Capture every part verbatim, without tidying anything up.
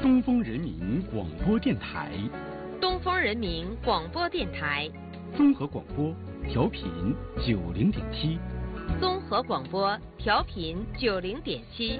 东风人民广播电台， 东风人民广播电台， 综合广播调频九零点七， 综合广播调频九零点七。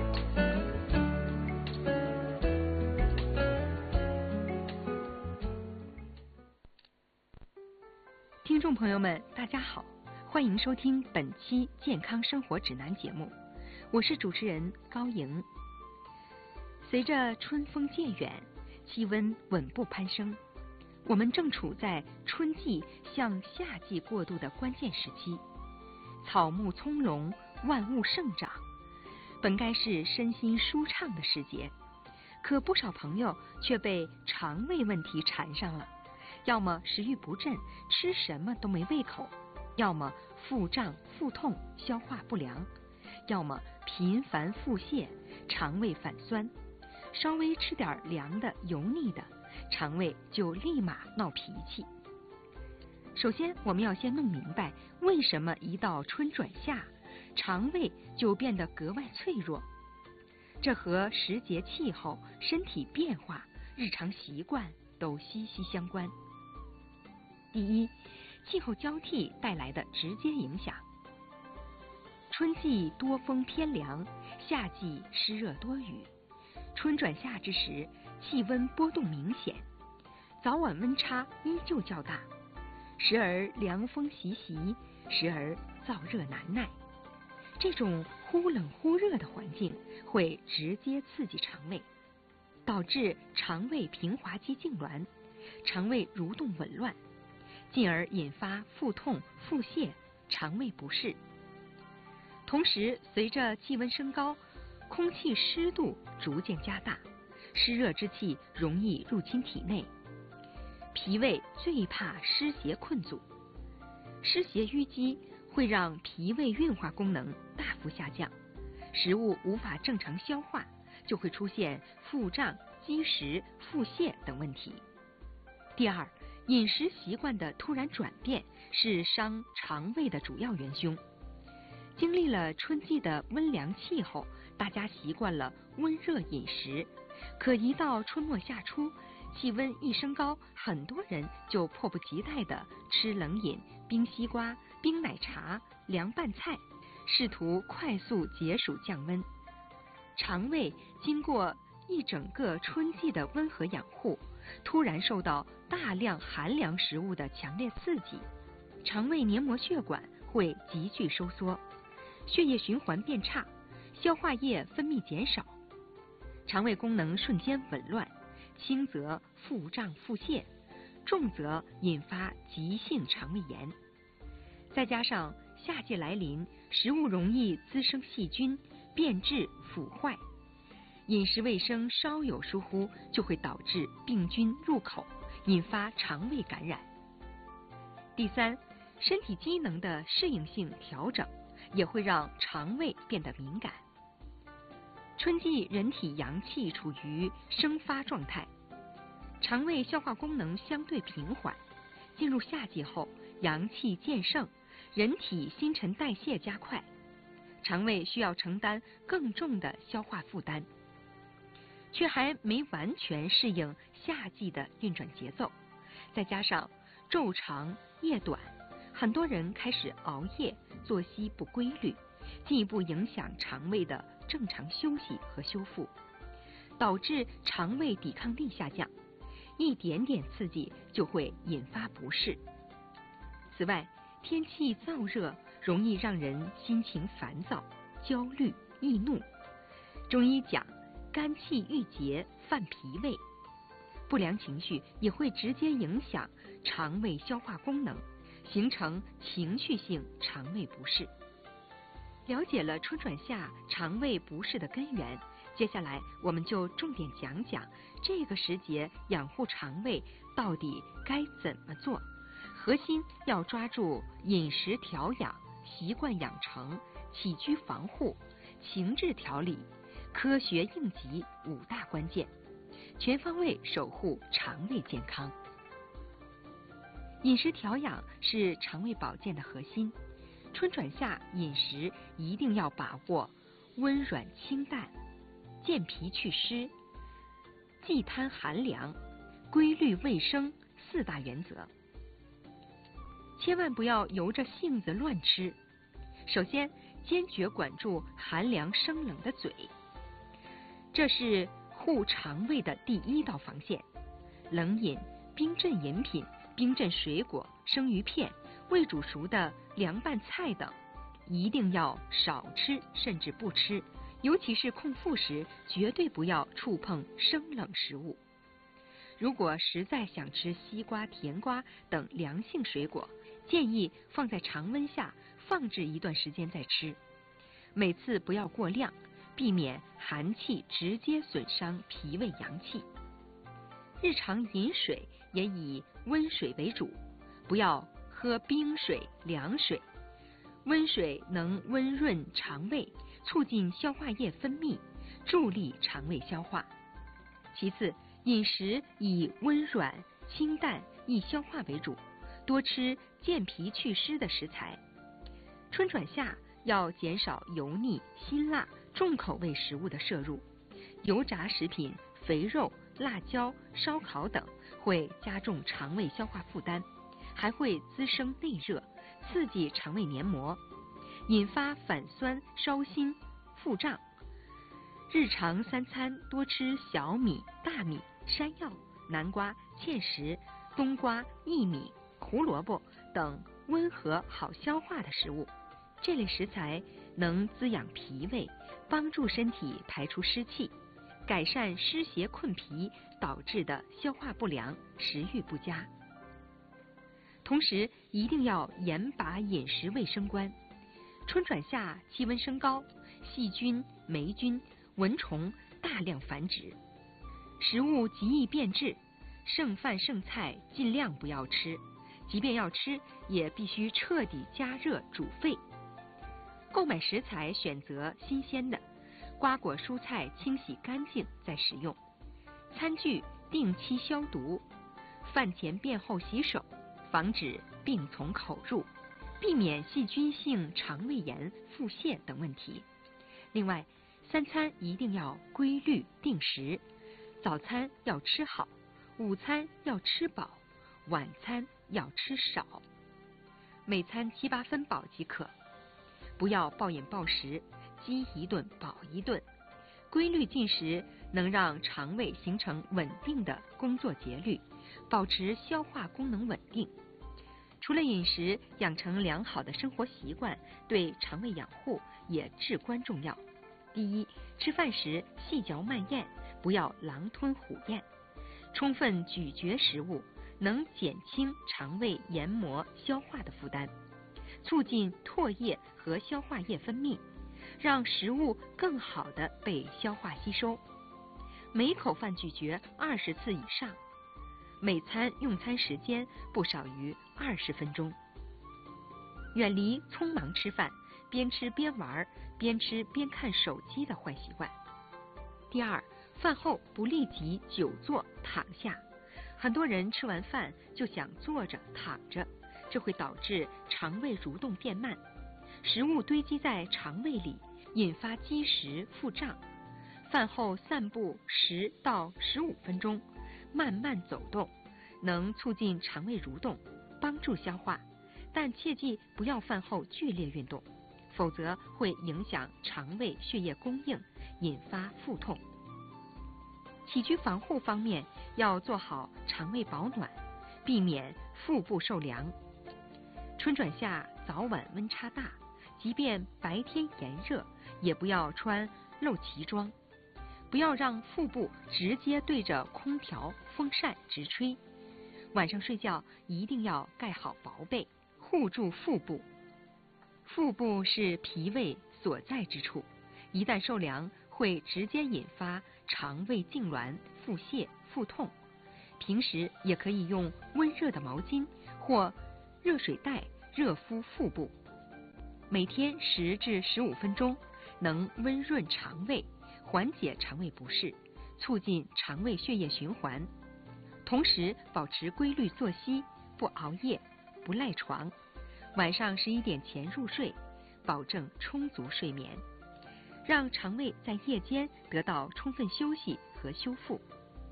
听众朋友们，大家好，欢迎收听本期健康生活指南节目，我是主持人高莹。随着春风渐远，气温稳步攀升，我们正处在春季向夏季过渡的关键时期，草木葱茏，万物盛长，本该是身心舒畅的时节，可不少朋友却被肠胃问题缠上了，要么食欲不振，吃什么都没胃口，要么腹胀腹痛消化不良，要么频繁腹泻肠胃反酸，稍微吃点凉的油腻的，肠胃就立马闹脾气。首先我们要先弄明白，为什么一到春转夏，肠胃就变得格外脆弱，这和时节气候、身体变化、日常习惯都息息相关。第一，气候交替带来的直接影响。春季多风偏凉，夏季湿热多雨，春转夏之时，气温波动明显，早晚温差依旧较大，时而凉风习习，时而燥热难耐。这种忽冷忽热的环境会直接刺激肠胃，导致肠胃平滑肌痉挛，肠胃蠕动紊乱，进而引发腹痛、腹泻、肠胃不适。同时，随着气温升高，空气湿度逐渐加大，湿热之气容易入侵体内。脾胃最怕湿邪困阻，湿邪淤积会让脾胃运化功能大幅下降，食物无法正常消化，就会出现腹胀、积食、腹泻等问题。第二，饮食习惯的突然转变是伤肠胃的主要元凶。经历了春季的温凉气候，大家习惯了温热饮食，可一到春末夏初，气温一升高，很多人就迫不及待地吃冷饮、冰西瓜、冰奶茶、凉拌菜，试图快速解暑降温。肠胃经过一整个春季的温和养护，突然受到大量寒凉食物的强烈刺激，肠胃黏膜血管会急剧收缩，血液循环变差，消化液分泌减少，肠胃功能瞬间紊乱，轻则腹胀腹泻，重则引发急性肠胃炎。再加上夏季来临，食物容易滋生细菌，变质腐坏，饮食卫生稍有疏忽，就会导致病菌入口，引发肠胃感染。第三，身体机能的适应性调整也会让肠胃变得敏感。春季人体阳气处于生发状态，肠胃消化功能相对平缓，进入夏季后，阳气渐盛，人体新陈代谢加快，肠胃需要承担更重的消化负担，却还没完全适应夏季的运转节奏，再加上昼长夜短，很多人开始熬夜，作息不规律，进一步影响肠胃的正常休息和修复，导致肠胃抵抗力下降，一点点刺激就会引发不适。此外，天气燥热容易让人心情烦躁、焦虑、易怒。中医讲肝气郁结犯脾胃，不良情绪也会直接影响肠胃消化功能，形成情绪性肠胃不适。了解了春转夏肠胃不适的根源，接下来我们就重点讲讲这个时节养护肠胃到底该怎么做。核心要抓住饮食调养、习惯养成、起居防护、情志调理、科学应急五大关键，全方位守护肠胃健康。饮食调养是肠胃保健的核心，春转夏饮食一定要把握温软清淡、健脾祛湿、 忌贪寒凉、规律卫生四大原则。千万不要由着性子乱吃。首先，坚决管住寒凉生冷的嘴，这是护肠胃的第一道防线。冷饮、冰镇饮品、冰镇水果、生鱼片、未煮熟的凉拌菜等，一定要少吃，甚至不吃。尤其是空腹时，绝对不要触碰生冷食物。如果实在想吃西瓜、甜瓜等凉性水果，建议放在常温下放置一段时间再吃。每次不要过量，避免寒气直接损伤脾胃阳气。日常饮水也以温水为主，不要喝冰水、凉水。温水能温润肠胃，促进消化液分泌，助力肠胃消化。其次，饮食以温软、清淡、易消化为主，多吃健脾祛湿的食材。春转夏要减少油腻、辛辣、重口味食物的摄入，油炸食品、肥肉、辣椒、烧烤等会加重肠胃消化负担，还会滋生内热，刺激肠胃黏膜，引发反酸、烧心、腹胀。日常三餐多吃小米、大米、山药、南瓜、芡实、冬瓜、薏米、胡萝卜等温和好消化的食物。这类食材能滋养脾胃，帮助身体排出湿气，改善湿邪困脾导致的消化不良、食欲不佳。同时，一定要严把饮食卫生关。春转夏，气温升高，细菌、霉菌、蚊虫大量繁殖，食物极易变质，剩饭剩菜尽量不要吃，即便要吃，也必须彻底加热煮沸。购买食材选择新鲜的，瓜果蔬菜清洗干净再食用。餐具定期消毒，饭前便后洗手，防止病从口入，避免细菌性肠胃炎、腹泻等问题。另外，三餐一定要规律定时，早餐要吃好，午餐要吃饱，晚餐要吃少，每餐七八分饱即可。不要暴饮暴食，饥一顿饱一顿。规律进食能让肠胃形成稳定的工作节律，保持消化功能稳定。除了饮食，养成良好的生活习惯对肠胃养护也至关重要。第一，吃饭时细嚼慢咽，不要狼吞虎咽，充分咀嚼食物，能减轻肠胃黏膜消化的负担，促进唾液和消化液分泌，让食物更好地被消化吸收。每口饭咀嚼二十次以上，每餐用餐时间不少于二十分钟。远离匆忙吃饭，边吃边玩，边吃边看手机的坏习惯。第二，饭后不立即久坐躺下，很多人吃完饭就想坐着躺着，这会导致肠胃蠕动变慢，食物堆积在肠胃里，引发积食腹胀。饭后散步十到十五分钟，慢慢走动，能促进肠胃蠕动，帮助消化。但切记不要饭后剧烈运动，否则会影响肠胃血液供应，引发腹痛。起居防护方面要做好肠胃保暖，避免腹部受凉。春转夏，早晚温差大，即便白天炎热，也不要穿露脐装，不要让腹部直接对着空调、风扇直吹。晚上睡觉一定要盖好薄被，护住腹部。腹部是脾胃所在之处，一旦受凉，会直接引发肠胃痉挛、腹泻、腹痛。平时也可以用温热的毛巾或热水袋热敷腹部，每天十至十五分钟，能温润肠胃，缓解肠胃不适，促进肠胃血液循环。同时保持规律作息，不熬夜，不赖床，晚上十一点前入睡，保证充足睡眠，让肠胃在夜间得到充分休息和修复。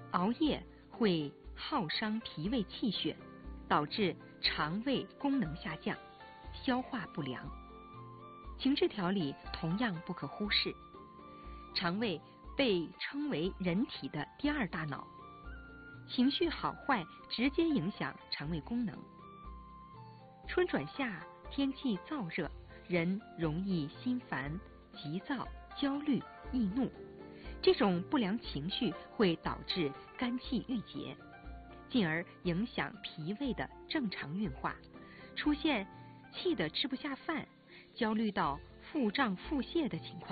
熬夜会耗伤脾胃气血，导致肠胃功能下降，消化不良。情志调理同样不可忽视。肠胃被称为人体的第二大脑，情绪好坏直接影响肠胃功能。春转夏，天气燥热，人容易心烦、急躁、焦虑、易怒，这种不良情绪会导致肝气郁结，进而影响脾胃的正常运化，出现气得吃不下饭、焦虑到腹胀腹泻的情况。